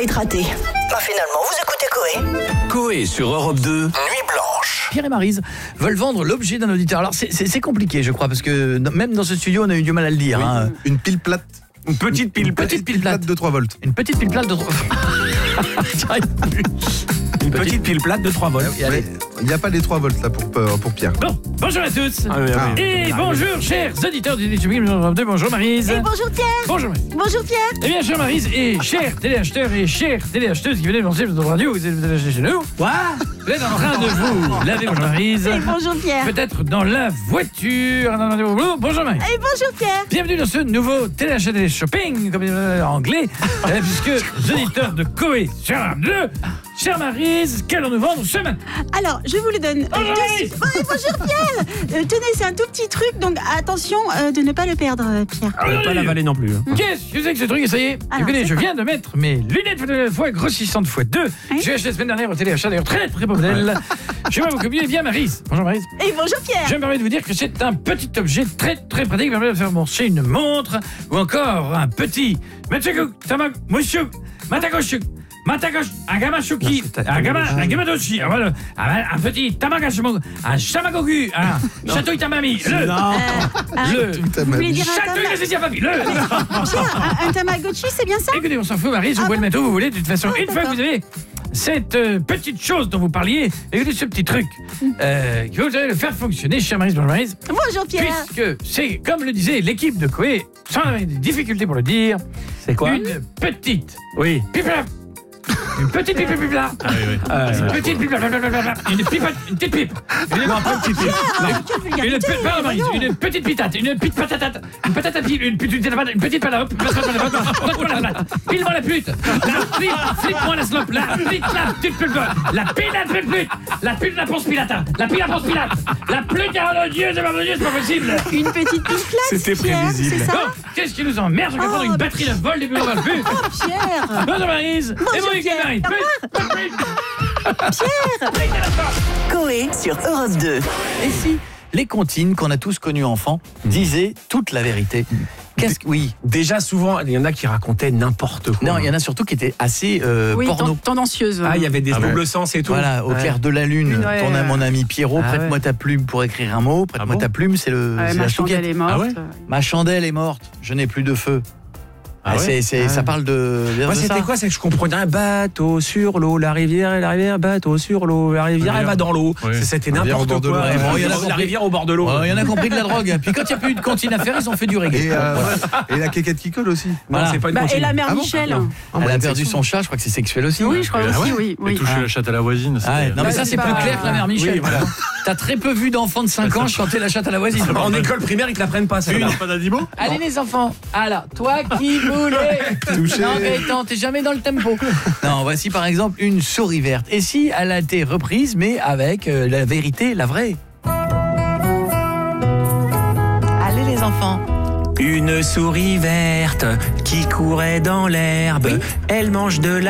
à être raté. Bah finalement, vous écoutez Coé. Coé sur Europe 2, Nuit Blanche. Pierre et Maryse veulent vendre l'objet d'un auditeur. Alors c'est compliqué, je crois, parce que même dans ce studio, on a eu du mal à le dire. Oui. Hein. Une pile plate. Une petite pile plate de 3 volts. Une petite pile plate de 3 Une petite pile plate de 3 volts. Il n'y a pas les 3 volts là pour Pierre. Bon, bonjour à tous. Ah. Et bonjour, chers auditeurs du bonjour Maryse. Et bonjour Pierre. Bonjour Maryse. Bonjour Pierre. Eh bien, chère Maryse et chers téléacheteurs et chères téléacheteuses qui venez de lancer votre radio, vous êtes acheté chez nous. Quoi? Vous êtes en train de vous laver, bonjour Maryse. Et bonjour Pierre. Peut-être dans la voiture. Bonjour Maryse. Et bonjour Pierre. Bienvenue dans ce nouveau téléachat télé-shopping, comme en anglais, puisque les auditeurs de Coé sur Europe 2, chère Maryse, qu'allons-nous vendre ce matin? Alors, je vous le donne. Bonjour Maryse. Bonjour Pierre. Tenez, c'est un tout petit truc, donc attention de ne pas le perdre, Pierre. On va pas l'avaler non plus. Qu'est-ce que c'est que ce truc? Et ça y est, Alors, écoutez, c'est je quoi viens de mettre mes lunettes fois grosissantes fois 2. J'ai acheté la semaine dernière au téléachat, d'ailleurs très très beau modèle. Je vais vous communiquer bien Maryse. Bonjour Maryse. Et bonjour Pierre. Je me permets de vous dire que c'est un petit objet très très pratique qui permet de faire marcher une montre ou encore un petit monsieur Matagosh, un petit tamagashi, un shamagogu, un château itamami, Vous voulez dire Pierre, un Tamagotchi, c'est bien ça? écoutez, on s'en fout Maryse, vous pouvez le mettre où vous voulez, de toute façon, une fois que vous avez cette petite chose dont vous parliez, écoutez ce petit truc, que vous allez le faire fonctionner, chère Maryse, bonjour Maryse. Bonjour Pierre. Puisque c'est, comme le disait l'équipe de Coé, sans avoir des difficultés pour le dire, C'est quoi? une petite Oui. pipe-là. Une petite pipe là. Une petite pipe là. Une petite pipe. Une petite pitate. Une petite patate. Une patate à pile. Une petite palope. Pile-moi la pute. Flippe-moi la slope. La pute la pute. La pute la ponce pilata. La pile la ponce pilate. La pute à Dieu, c'est pas possible. Une petite pile plate, C'était Pierre, prévisible. c'est ça? Bon, qu'est-ce qui nous emmerde? Je vais prendre une batterie de vol des bureaux dans le but. Oh Pierre. Bonjour Maryse. Et moi, Pierre. Maryse. Coé sur Europe 2. Et si les comptines qu'on a tous connues enfants disaient toute la vérité? Oui. Déjà, souvent, il y en a qui racontaient n'importe quoi. Non, il y en a surtout qui étaient assez porno. Tendancieuse. Ah, il y avait des doubles sens et tout. Voilà, au clair de la lune, Ouais, ton mon ami Pierrot, Ah prête-moi ta plume pour écrire un mot, prête-moi ta plume, c'est ma la chandelle chouquette. est morte. Ah ouais Ma chandelle est morte, je n'ai plus de feu. Ah ouais Ça parle de Moi, c'était ça. quoi? C'est que je comprenais un bateau sur l'eau, la rivière, bateau sur l'eau, la rivière, elle va dans l'eau. Ouais. C'était Rivière au n'importe bord de quoi. l'eau. Ouais, bon, il y en a La compris. rivière au bord de l'eau. Il y en a compris de la drogue. Puis quand il n'y a plus de comptine à faire, ils ont fait du reggae. Et la quéquette qui colle aussi. Non, Voilà. c'est pas une Et comptine. la mère Ah bon? Michel. Non. Elle a perdu son chat, je crois que c'est sexuel aussi. Oui, je crois aussi, oui. Et toucher la chatte à la voisine. Ah ouais, non mais Ouais, ça c'est c'est pas- plus clair que la mère Michel. Oui, voilà. T'as très peu vu d'enfants de 5 ans chanter la chatte à la voisine. En école primaire, ils te la prennent pas, celle-là. Pas d'animaux? Allez les enfants. Alors, toi qui voulais Toucher. Non Gaëtan, t'es jamais dans le tempo. Non, voici par exemple une souris verte. Et si elle a été reprise mais avec la vérité, la vraie? Allez les enfants. Une souris verte qui courait dans l'herbe, elle mange de la